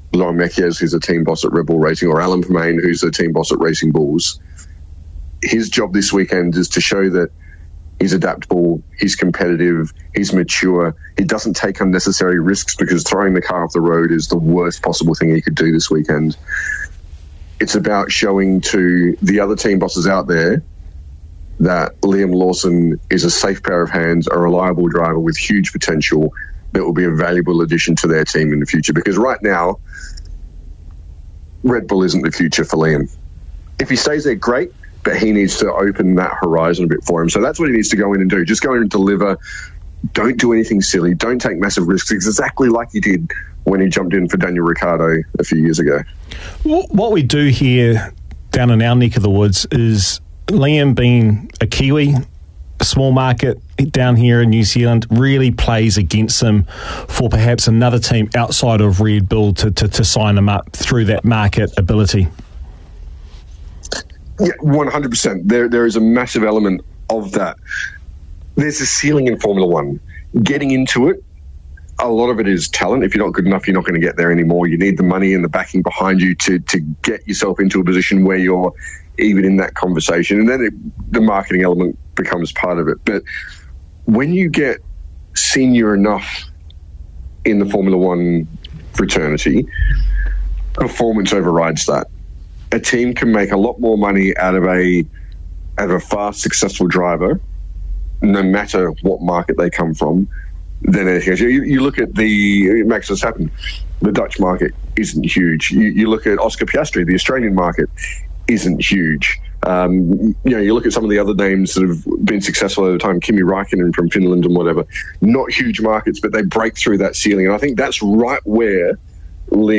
Laurent Mekies, who's a team boss at Red Bull Racing, or Alan Permain, who's the team boss at Racing Bulls. His job this weekend is to show that he's adaptable, he's competitive, he's mature, he doesn't take unnecessary risks, because throwing the car off the road is the worst possible thing he could do this weekend. It's about showing to the other team bosses out there that Liam Lawson is a safe pair of hands, a reliable driver with huge potential that will be a valuable addition to their team in the future. Because right now, Red Bull isn't the future for Liam. If he stays there, great, but he needs to open that horizon a bit for him. So that's what he needs to go in and do. Just go in and deliver. Don't do anything silly. Don't take massive risks, exactly like he did when he jumped in for Daniel Ricciardo a few years ago. What we do here down in our neck of the woods is Liam, being a Kiwi, a small market down here in New Zealand, really plays against him for perhaps another team outside of Red Bull to sign him up through that market ability. Yeah, 100%. There is a massive element of that. There's a ceiling in Formula One. Getting into it, a lot of it is talent. If you're not good enough, you're not going to get there anymore. You need the money and the backing behind you to get yourself into a position where you're even in that conversation. And then the marketing element becomes part of it. But when you get senior enough in the Formula One fraternity, performance overrides that. A team can make a lot more money out of a fast, successful driver, no matter what market they come from, than anything else. You look at Max Verstappen, the Dutch market isn't huge. You look at Oscar Piastri, the Australian market isn't huge. You look at some of the other names that have been successful over time, Kimi Räikkönen from Finland and whatever, not huge markets, but they break through that ceiling. And I think that's right where Liam